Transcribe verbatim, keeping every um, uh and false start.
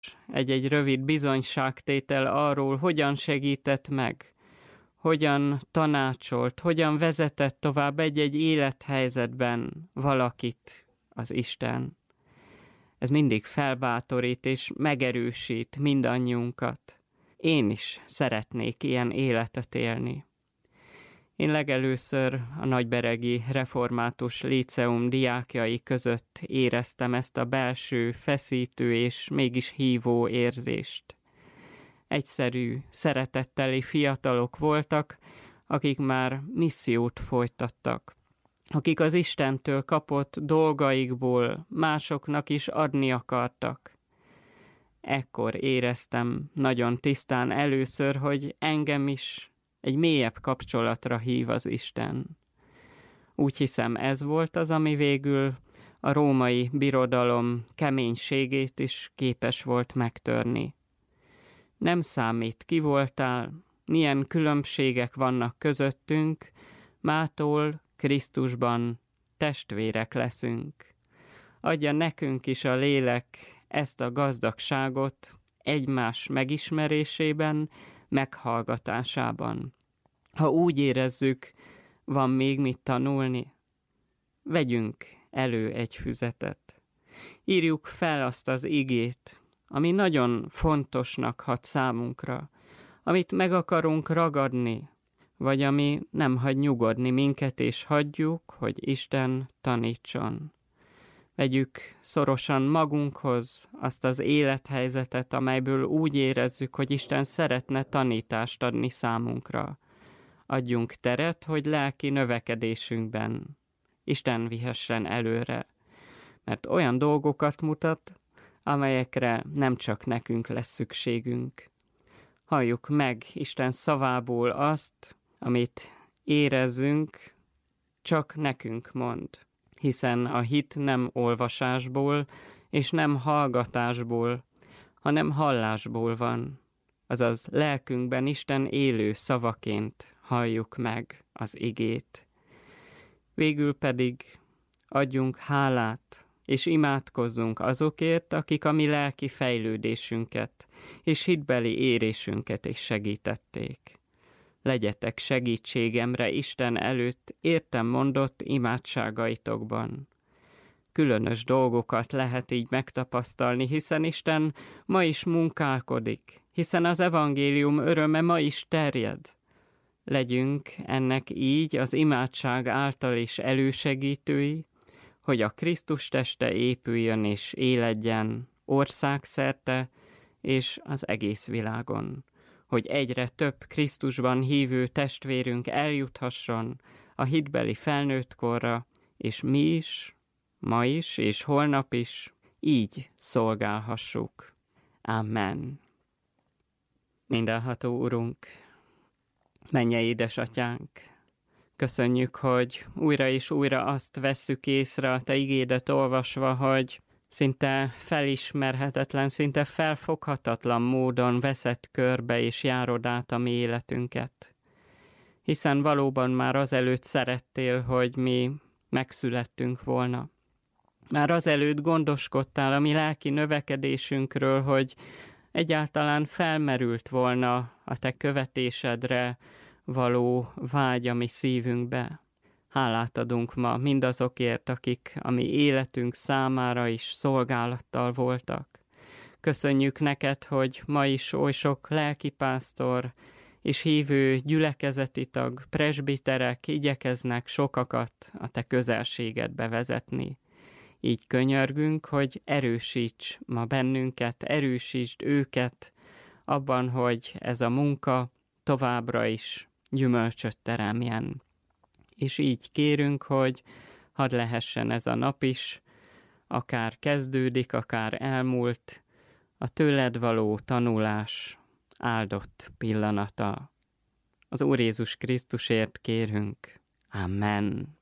egy-egy rövid bizonyságtétel arról, hogyan segített meg, hogyan tanácsolt, hogyan vezetett tovább egy-egy élethelyzetben valakit az Isten. Ez mindig felbátorít és megerősít mindannyiunkat. Én is szeretnék ilyen életet élni. Én legelőször a Nagyberegi Református Líceum diákjai között éreztem ezt a belső, feszítő és mégis hívó érzést. Egyszerű, szeretetteli fiatalok voltak, akik már missziót folytattak, akik az Istentől kapott dolgaikból másoknak is adni akartak. Ekkor éreztem nagyon tisztán először, hogy engem is egy mélyebb kapcsolatra hív az Isten. Úgy hiszem, ez volt az, ami végül a római birodalom keménységét is képes volt megtörni. Nem számít, ki voltál, milyen különbségek vannak közöttünk, mától Krisztusban testvérek leszünk. Adja nekünk is a lélek ezt a gazdagságot egymás megismerésében, meghallgatásában. Ha úgy érezzük, van még mit tanulni, vegyünk elő egy füzetet. Írjuk fel azt az igét, ami nagyon fontosnak hat számunkra, amit meg akarunk ragadni, vagy ami nem hagy nyugodni minket, és hagyjuk, hogy Isten tanítson. Vegyük szorosan magunkhoz azt az élethelyzetet, amelyből úgy érezzük, hogy Isten szeretne tanítást adni számunkra. Adjunk teret, hogy lelki növekedésünkben Isten vihessen előre, mert olyan dolgokat mutat, amelyekre nem csak nekünk lesz szükségünk. Halljuk meg Isten szavából azt, amit érezzünk, csak nekünk mond. Hiszen a hit nem olvasásból és nem hallgatásból, hanem hallásból van. Azaz lelkünkben Isten élő szavaként halljuk meg az igét. Végül pedig adjunk hálát, és imádkozzunk azokért, akik a mi lelki fejlődésünket és hitbeli érésünket is segítették. Legyetek segítségemre Isten előtt értem mondott imádságaitokban. Különös dolgokat lehet így megtapasztalni, hiszen Isten ma is munkálkodik, hiszen az evangélium öröme ma is terjed. Legyünk ennek így az imádság által is elősegítői, hogy a Krisztus teste épüljön és éledjen országszerte és az egész világon, hogy egyre több Krisztusban hívő testvérünk eljuthasson a hitbeli felnőttkorra, és mi is, ma is és holnap is így szolgálhassuk. Amen. Mindenható Urunk, mennyei édesatyánk, köszönjük, hogy újra és újra azt vesszük észre a Te igédet olvasva, hogy szinte felismerhetetlen, szinte felfoghatatlan módon veszed körbe és járod át a mi életünket. Hiszen valóban már azelőtt szerettél, hogy mi megszülettünk volna. Már azelőtt gondoskodtál a mi lelki növekedésünkről, hogy egyáltalán felmerült volna a Te követésedre való vágy a mi szívünkbe. Hálát adunk ma mindazokért, akik a mi életünk számára is szolgálattal voltak. Köszönjük neked, hogy ma is oly sok lelkipásztor és hívő gyülekezeti tag, presbiterek igyekeznek sokakat a te közelségedbe vezetni. Így könyörgünk, hogy erősíts ma bennünket, erősítsd őket abban, hogy ez a munka továbbra is gyümölcsöt teremjen. És így kérünk, hogy hadd lehessen ez a nap is, akár kezdődik, akár elmúlt, a tőled való tanulás áldott pillanata. Az Úr Jézus Krisztusért kérünk. Amen.